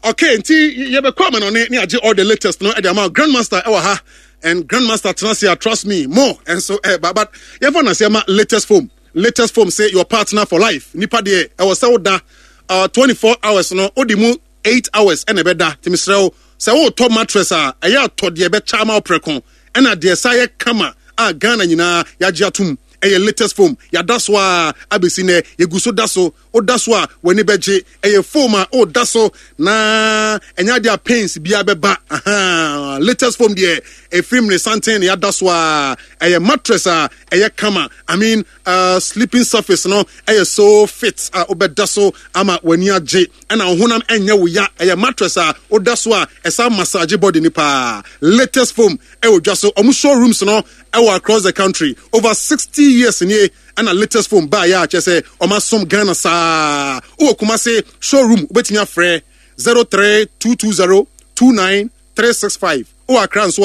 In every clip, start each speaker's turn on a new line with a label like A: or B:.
A: Okay, nti you be come on ni age all the latest no e dey am Grandmaster ewa ha and Grandmaster Tracia trust me more and so but you ever na say ma latest form say your partner for life nipa de e was say da 24 hours no odimu 8 hours and e be da timisreo say wo top mattress e ya to de be chama oprekon and na de say kama Ghana nyina ya giatum eye latest foam ya daswa abesi ne yeguso daso o daswa wani beje eye foam o daso na enya dia pains bia beba latest foam de e film ne something ya daswa eye mattress eye kama I mean sleeping surface no eye so fit obedaso ama wani age na honam enya wo ya eye mattress o daswa esa massage body ni pa latest foam e odwaso omu showrooms no across the country over 60 years in here and a latest phone buy ya say omasom Ghana sa o kuma say showroom obetimi afre 032202935 o akran so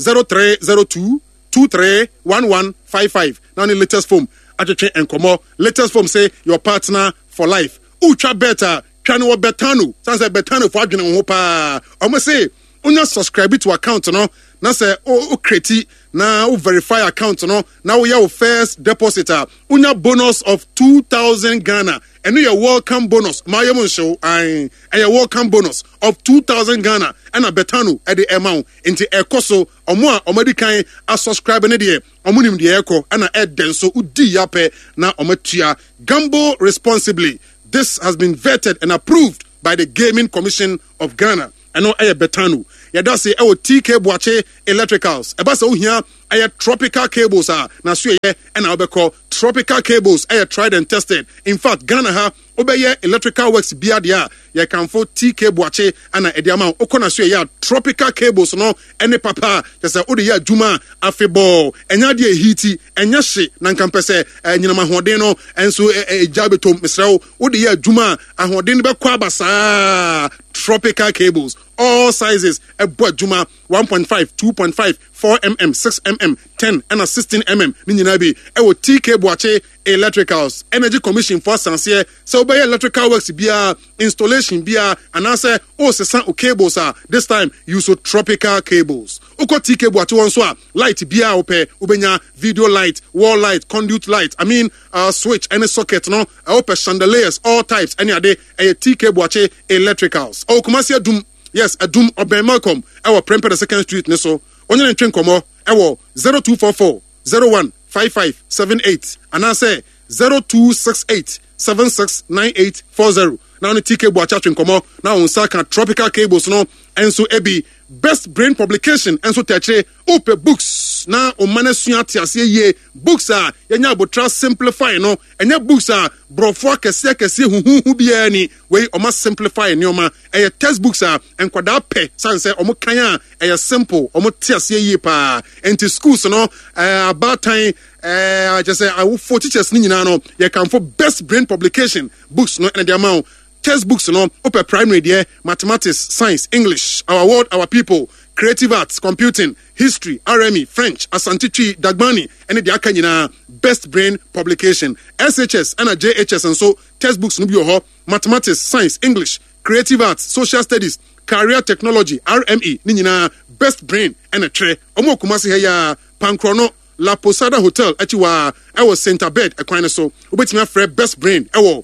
A: 0302231155 now the latest phone atche enkomo latest phone say your partner for life ucha better twano betano sans betano for adwene ho pa omo say unya subscribe to account no na say o create na o verify account no now we have first depositor unya bonus of 2,000 Ghana and your welcome bonus mayemo show and your welcome bonus of 2,000 Ghana and a betano at the amount into ekoso omo omedikan a subscribe ne de omunim de eko and a ed denso udi yape na omatua gamble responsibly. This has been vetted and approved by the Gaming Commission of Ghana. I know a betanu. Ya da say TK Boache Electricals. Eba se ohia aye tropical cables na so ye and na obeko tropical cables aye tried and tested. In fact, Ghana ha obeye electrical works bia dia ye can for TK Boache ana ediama okona so ye tropical cables no ene papa je say odi ya djuma afebo enya de hiti enya hye na nkampese nyinama hoden no enso ejabetom misrawo odi ya djuma ahoden be kwa basa tropical cables all sizes ebo djuma 1.5 2.5 4mm 6mm 10 and 16mm ni nyina bi ewo TK Boache Electricals Energy Commission for Sansie so by electrical works bia installation bia and answer o sesan o cables this time use tropical cables uko TK Boache won so light bia ope ubenya video light wall light conduit light I mean switch any socket no ope chandeliers all types any ade TK Boache Electricals o kumasi adum yes adum oben Malcolm our Prempeh 2nd Street ne so onye ntwe nkomo ewo 0244 015578 and I say 0268 769840 now the TK Boache nkomo now on saka tropical cables no enso ebi best brain publication enso teche ope books na o manasua tiase ye books yenya botra simplify no enya books brofo kese huhu bia ni we o ma simplify ni o ma textbooks enkwada pe sanse o mo kan simple o mo tiase ye pa enti schools no about time just say I will for teachers ni nyina no ye kan for best brain publication books no and the amount textbooks no open primary there mathematics science English our world our people creative arts computing history RME French Asante Dagbani and the aka nyina best brain publication SHS and JHS and so textbooks no bi ho mathematics science English creative arts social studies career technology RME ni nyina best brain and a tre omo kumasi heya Pankrono La Posada Hotel atiwa I was center bed ekwan so obetimi afre best brain ewo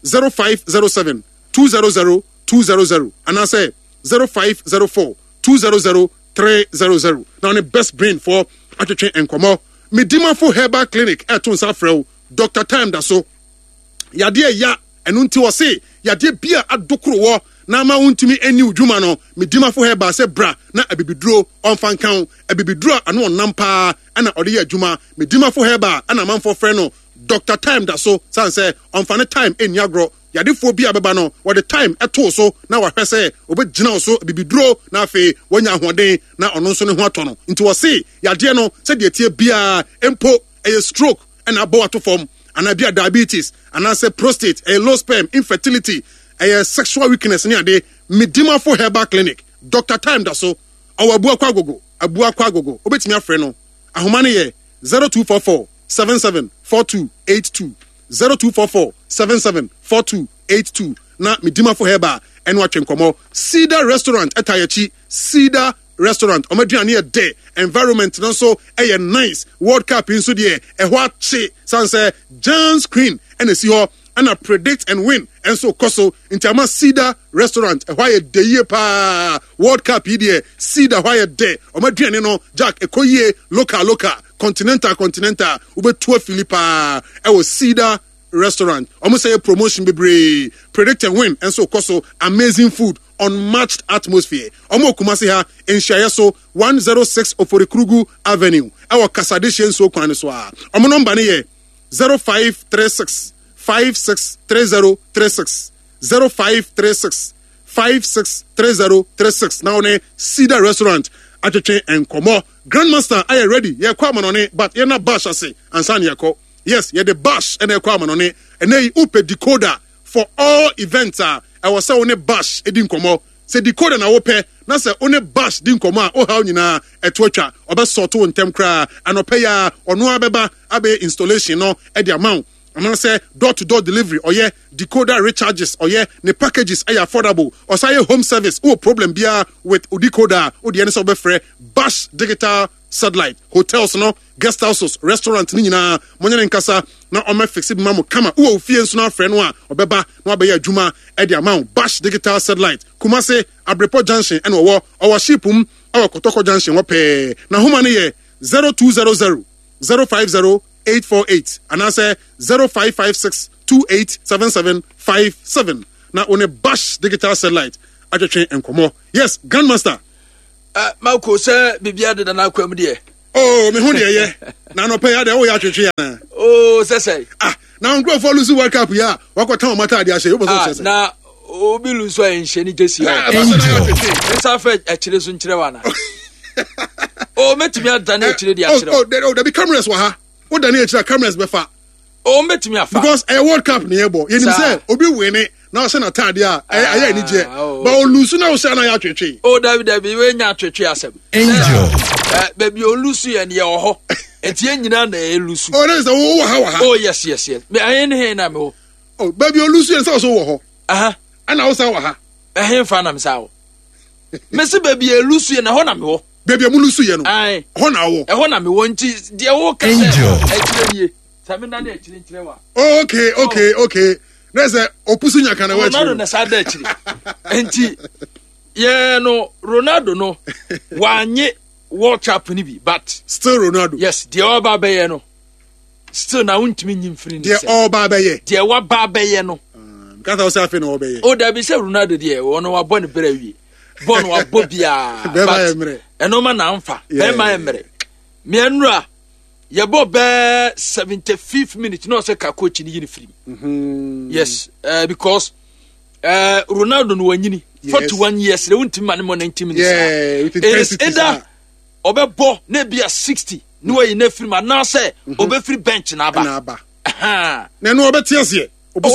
A: 0507 200 200 and I say 0504 200 300 now the best brain for atwetwe enkomo medima for herbal clinic eton safrel Dr. Time da so yade ya enu nti wo se yade bia adokoro wo na ma wontumi eni udwuma no medima for herbal se bra na abibiduro onfan kan abibiduro anu onampa ana ode ya adwuma medima for herbal ana manfo frɛ no Dr. Time da so san say onfane time eni agro yade fo bia beba no what the time eto so na wa hwɛ sɛ obegina so bibiduro na afi wonya ahoden na ɔno nso ne ho atɔ no nti wo se yade no sɛ de tie bia empo stroke and abo ato form and bia diabetes and I say prostate low sperm infertility sexual weakness ni ade medima for herbal clinic Dr. Time da so awu abu akwa agogo obetimi afrɛ no ahoma ne yɛ 0244 774282 0244 774282 na medima for heba eno atwenkomo Cedar Restaurant etayachi Cedar Restaurant omaduane e de environment no so e nice World Cup inso de e ho ache sanse John Screen and see ho and predict and win and so koso intama Cedar Restaurant e why de ye pa World Cup de Cedar why de omaduane no Jack ekoye local continental ube to Philippa e was Cedar Restaurant almost say a promotion be predict and win and so koso amazing food unmatched atmosphere omo kumasi ha enhia so 106 Oforikrugu Avenue our Kasadishen so kwan so a omo number ne ye 0536 563036 0536 563036 now ne Cedar Restaurant atwetwe enkomo Grandmaster are ready ye kwa manone but ye na bash ase ansan ye ko yes ye the bash and ye kwa manone and ye upe decoder for all events I was say one bash edin komo say decoder na wope na say one bash din komo a o ha nyina etwatwa obesoto ntem kra anope ya ono abeba abe installation no e the amount and say door-to-door delivery or yeah decoder recharges or yeah the packages are affordable or say home service oh problem bia with decoder o the NSO be free Bash Digital Satellite hotels no guest houses restaurant ni nyina monye nkasa na o ma fix bi mamu kama o fie nso na frɛ no a obeba na obɛyɛ adwuma e the amount Bash Digital Satellite Kumase Abrepo Junction and our shipum our Kotoko Junction wope na homa ne ye 0200 050 848 and I say 0556 287757 now on a Bash Digital Satellite atwetwe enkomo yes Grandmaster
B: Marco say bibia de na kwam de
A: oh me hu de ye na no pay de wo ya atwetwe ya
B: oh say
A: na ngro for lose World Cup ya wakota o mata de ahye you boso say
B: na obi lose so enhye ni jesi ya esa fa akire so nkire wana oh metimi adane akire de akire
A: oh there be cameras wa ha what the nature cameras befa
B: oh metimi afa
A: because a World Cup ne yebo ye nim say obi win it na se na tade a aya ni je but o lose na o se na ya twetwe
B: oh David we nya twetwe asem
A: angel
B: baby o lose ye ne ye ho etie nyina na e lose
A: oh there is wo ha
B: oh yes me ayen he na me ho
A: oh baby o lose ye so wo ho
B: aha
A: ana wo sa wo ha
B: ehe fa na me sa wo me se baby e lose ye na ho na me ho
A: baby mu lose ye no ho na wo
B: e ho na me wo nti de wo ka ekire nie samina na ekire nkire wa
A: okay there's a opusu nyaka na wa
B: Ronaldo na sada ekire enti ye no Ronaldo no wanye World Cup ni bi but
A: still Ronaldo
B: yes de oba be ye no still na untimi nyimfiri ni
A: se de oba be ye
B: de wa ba be ye no
A: kata o se afi na oba ye
B: o da bi se Ronaldo de wono wa bɔ ne bra wi bɔ no wa bɔ bia but eno ma na amfa be ma emre me enura ye bɔ be 75th minute no se ka coach ni yini free yes because Ronaldo no wanyini 41 years le untimi ma ne mo 90 minutes
A: it
B: is either obebo na bia 60 no way na free ma na say obe free bench na aba
A: na no obeti ase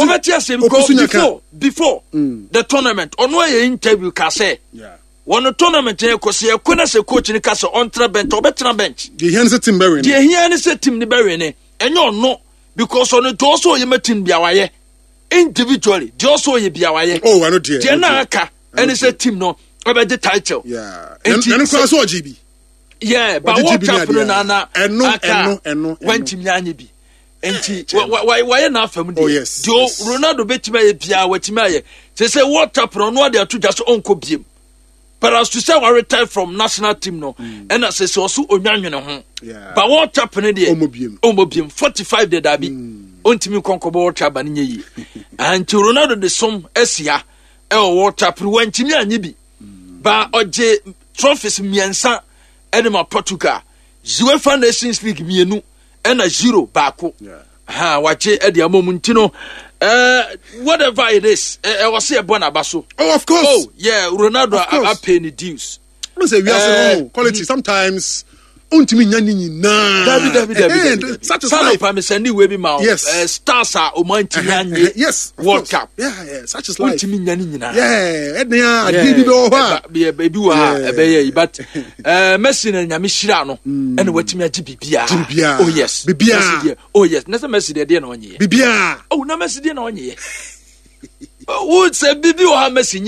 B: before the tournament ono ye interview ka say one tournament e ko se ko na se coach ni ka se on tra bench obetra bench
A: the here se team bewe
B: ni bewe ne enyo no because on to also ye matin bia waye individually the also ye bia waye
A: oh I know dear
B: na aka any say team no obe the title
A: and class o GB
B: but what happened na eno when team nya bi enti why na afam de do Ronaldo betima ye bia watima ye say what happened no dey to just onko biem but as to say we retire from national team no and as say also onwanwene ho but what happened there omobiem 45 de dabi ontimi konkobo what happened nyi and Ronaldo de som esia e what happened wantimi anyi bi ba oje trophies miensa edema Portugal UEFA Nations League mienu and a 0 baako wache e dia momunti no whatever it is was say born abaso
A: oh of course
B: oh yeah Ronaldo are paying the dues
A: no say we are quality sometimes untimi nya ni na
B: David such a sign of me send we be ma stars are o manti nya
A: yes
B: World Cup
A: yeah such is life
B: untimi nya ni na
A: edna adibi do ha
B: baby wa ebeye but Messi na nya me hira no ene watimi agi bibia oh yes
A: bibia
B: oh yes na say Messi de na onye
A: bibia
B: oh na Messi de na onye Would say Bibi or Messi?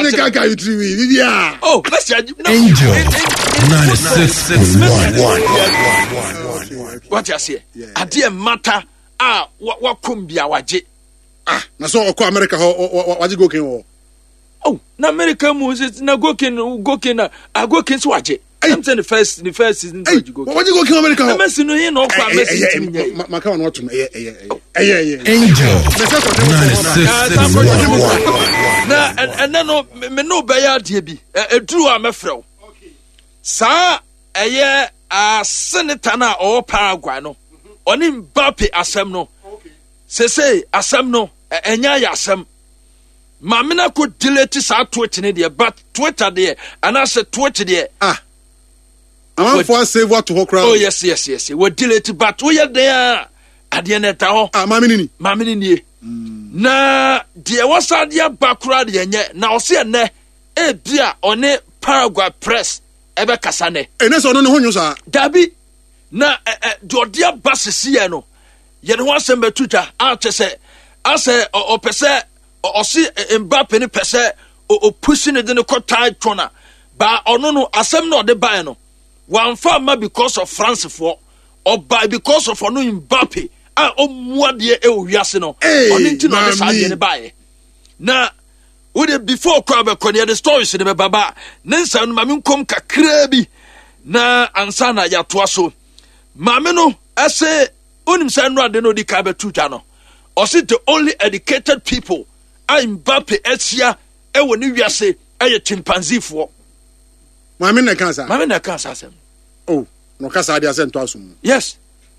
B: Oh, Angel 96.1. What you say? A dear matter. What could be our J?
A: Na so okọ America what you go kin?
B: Oh, na America moves na go kin so waje. I'm saying the first season
A: you go. What you go kin America?
B: I'm saying no here no kwa Messi.
A: Maka on what to
C: Angel 96.1.
B: Na no me no be ya de bi. Eduru a mefrɛ. Sa eye a senator na o Paraguay no. Oni Mbappe asem no. Say asem no enya ya asem. Mamina could delete sa Twitter ne but Twitter there and I said Twitter there.
A: I'm for save what to crowd.
B: Oh yes. We delete but we are there at the end of town. Mamini ni. Na dear was idea background yenye na osi ene e bia one Paraguay press ebe kasane.
A: Enes ono ne ho nyosa.
B: Dabi na dodia basisi no. Ye no asem betuta a chese ase o pese o si Mbappe ni pese o pushing it in the tight corner ba ono no asem no de buy no one farmer because of France for or by because of ono Mbappe o muade e o wiase no oni nti no de sa de ne buy na we before crowd be konia the stories de be baba nensa no mame nkom kakra bi na ansa na ya to aso mame no ase onim say no ade no di ka be tuja no or see the only educated people I'm Mbappe Esia ewo ni wiase eye chimpanzee for
A: mame na kansa
B: asem
A: oh no kasa ade asem to asum
B: yes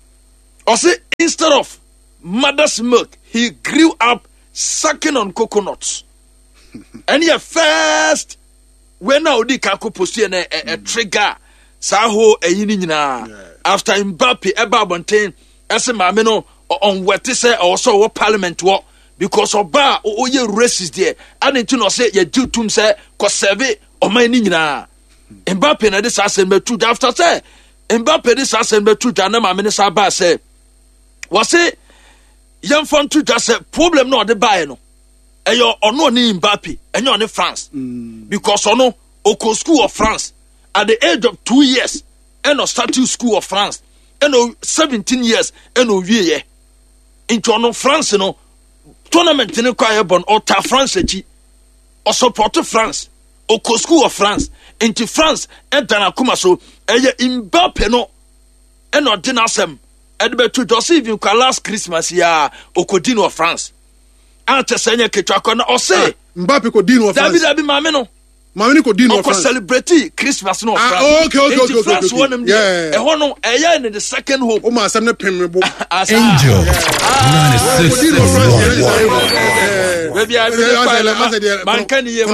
B: or say instead of mother's milk he grew up sucking on coconuts and he first when now di ka ko post a trigger sa ho eyini nyina after Mbappe eba bonten ese mame no on wete say also wo parliament wo because oba o ye racist there and it no say ye do tum say ko serve o man ni nyina Mbappe na this asem betu after say Mbappe this asem betu na mame ne sa ba say was say yam fon to just say problem no de buy no eyo ono ni Mbappe enyo on France because ono oko school of France at the age of 2 years and started school of France and 17 years and wie into ono France no tournament in kwa bon or ta France echi or support France or school of France into France and dana kuma so eye Mbappe no and or dinasem and be to just even last Christmas ya okodino of France ante senye ketwa kona o say
A: Mbappe kodino of France
B: David mame no
A: mame ko dino of France
B: celebrate Christmas no France
A: okay
B: France one yeah e hono eye in the second home
A: o ma asem ne pemrebo
C: Angel 96.1
B: baby I man can ye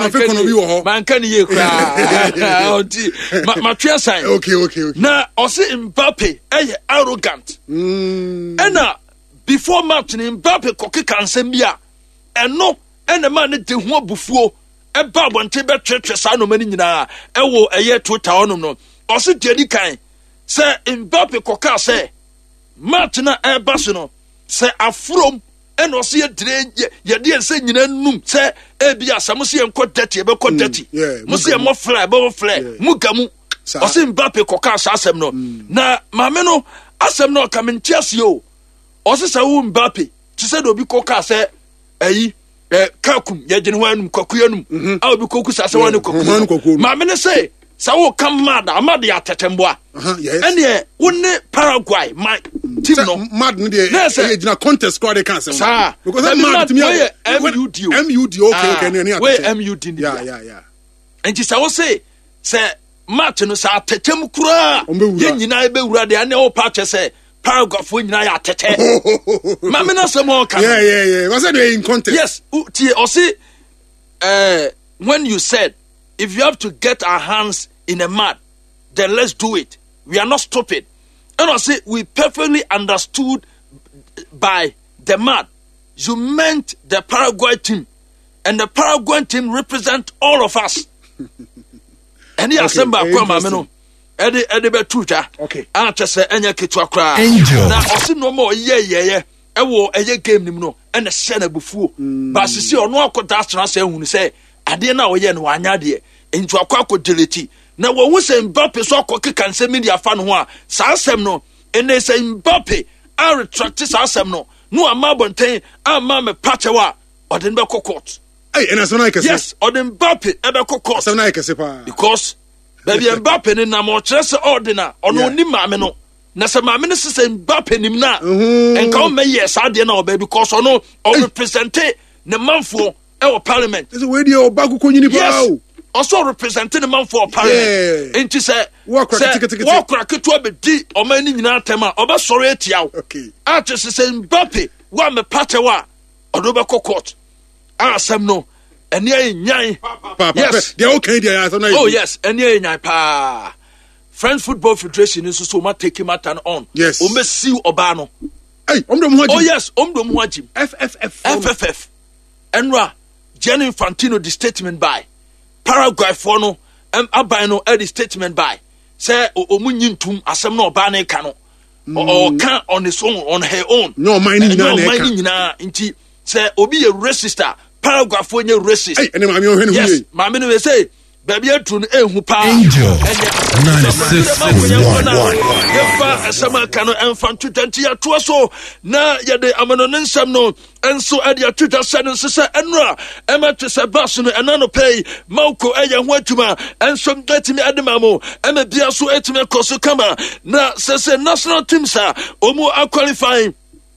B: kra ma twa sign
A: okay
B: na o say Mbappe eye arrogant na before match Mbappe kokeka nsem bia eno ene man ne de ho abufuo eba bonte be twetwe sa no mani nyina ewo eye Twitter onom no o se dedi kan se Mbappe koka se match na eba so no se afrom eno se ye dire ye de se nyina num se ebia sam se enko dirty e be ko dirty mo se mo fly be mo fly mu gamu o se Mbappe koka sa asem no na mame no asem no ka mentias yo o se sa wo Mbappe ti se do bi koka se ayi kakum ya jeni wanum kwakuyanum aw bi koku sa wanu kwaku ma me ne say sa wo kam mad amad ya tetemboa ene wonne Paraguay my team no
A: mad no dey jina contest squad dey cancel because that mad to me MUD okay ne
B: we MUD
A: yeah
B: and ji sa wo say match no sa tetem kura ye nyina be wura de ane o patch say Paraguay for nyina ya tete mame na say mo kan
A: yeah was that in contest
B: yes tie o say when you said if you have to get our hands in a mud then let's do it, we are not stupid, and I say we perfectly understood by the mud you meant the Paraguay team, and the Paraguay team represent all of us. And here assemble kwa mame no ede be tuja
A: okay
B: a chese enya ketua kra
C: Angel
B: na osi no mo ye ewo eye game nim no and a sena before. But see or no contestant say who say I didn't know yen wanya de into a quack delete. Now when we say Mbappe so cocky can say media fan who Sassem no and they say Mbappe I retract this Sassem no a mabontain a mamma patchawa or the Mbako court.
A: Hey, and as I can
B: yes, or the Mbappe Ebako court. So I can say because baby Mbappe in a more dress ordinary or no ni mameno. Na se ma me se Mbappe nim na enka o me yes ade na oba because ono o represent ne manfo e wo parliament
A: is we dey obagu konyini pa o
B: also represent ne manfo parliament enti se wo kra keto be di o ma ni nyina tema oba soro etia o
A: okay
B: ati se Mbappe wa me patewa odo be court asem no ene enyan
A: yes they okay there
B: oh yes ene enyan pa French Football Federation is so much taking matter on.
A: Yes.
B: Omesiu Obano.
A: Hey,
B: oh yes, Muajim.
A: FFF.
B: Enra, Gianni Infantino the statement by. Paraguay Fono, Abano the statement by. Say Omunyintum asem no Obane Kano. Or can on his own, on her own.
A: No mining
B: na inti say Obi a racist. Paraguay Fono racist.
A: Hey, and I'm
B: yes, Mamino will say. Baby, Angel
C: 96.1.
B: Sama kano enfant tutanti ya tuaso na yade amanonensam no enso ade atuta sane sese enra emate sebas no enano pay mauko eya ho atuma enso gatimi ademamo ema bia so etime koso kama na sese national teams a omu qualifying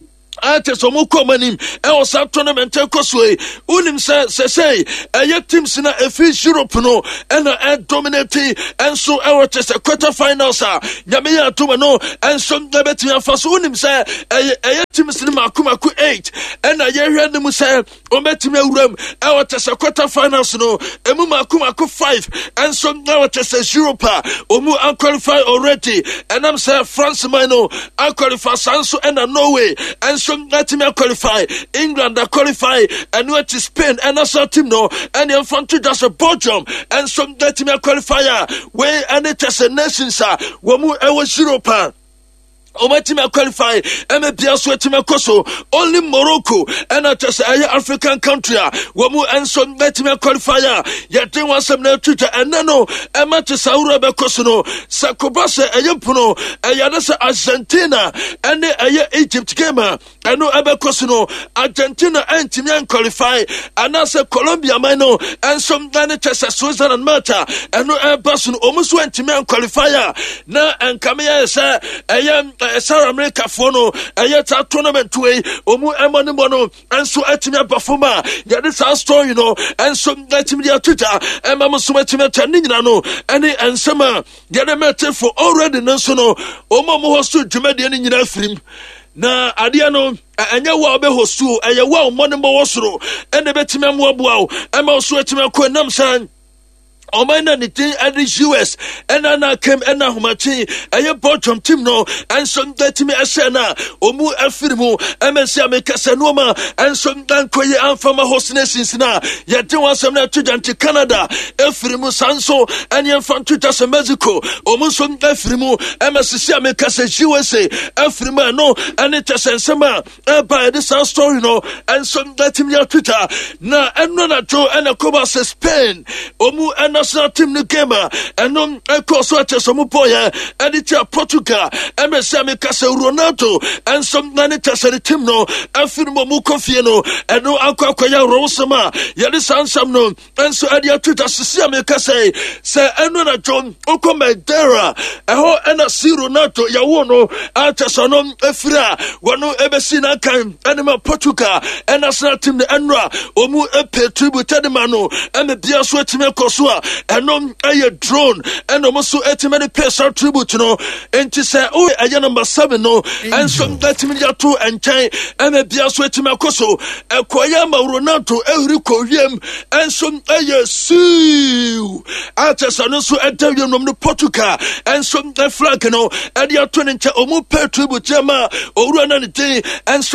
B: ate so mo komanim e o sa tournament ekoswe unim say teams na efi Europe no and dominate and so our test quarter finals nyame ya tuma no and so beti afaso unim say teams na makumaku 8 and hwe nem say o betimi awuram e o test quarter finals no emu makumaku 5 and so our test Europe omu qualify already and I'm say France no qualify Sanso and Norway and some team qualify England that qualify and what is Spain and also team no and in front to just a Belgium and some team qualifier where and it is a nations womu was Europe Omatima qualify MBS Wetima Koso only Morocco and I just African country womu and some Betima qualifier yet they want some Twitter and no Emma Saura Becosono Sakobasa Ayampuno Ayanasa Argentina and Egypt gamer and no Abecosono Argentina and Timian qualify and also Colombia Mino and some Danetesa Switzerland Malta and no Airbuson almost went Timian qualifier now and Kamea say I South America fono ayeta tournament way omu emanibono and so etime performer ya this our story and so etime dia Twitter emam so etime tanina no any ensema ya dem for already no so no omo mo hostu dwumade ni nyina firim na adia no anya wa be hostu eye wa mo ne mo wosoro ene betime mo aboa ema so etime ko nam san Omana ni team at the US and Anna came and Nahumachi and your bottom team no and some that me asana omu afirmu MSC make Casanoma and some dan koye and from a hostnesses na yet was some to Canada Efrimu Sanso and your fan to Mexico omusum Efrimu MSC make USA Efrimu no and it is sama by this story no and some that me your Twitter na and no and a Cuba Spain omu and national team no gamer and course what some boy and it's Portugal MSC Casa Ronaldo and some nanita team no and Firmo Mukofieno and no Aquaquaya Rosama Yadis some no and so at your Twitter Sisiameka say and John Okomedera and a see Ronaldo Yawono Artesanon Efra Wano Ebesina Kan Anima Portugal and national team the Enra Omu Epe tribute Tedemano and the Biaswetime Kosua and a drone and almost many personal tribute and to say number 7 no and some that media 2 and time and a Biaswetima Koso a Koyama Ronaldo Enrico Yem and some see Artesanoso and tell you the Portugal and some flag and your 20 omu per tribute Jama or run day and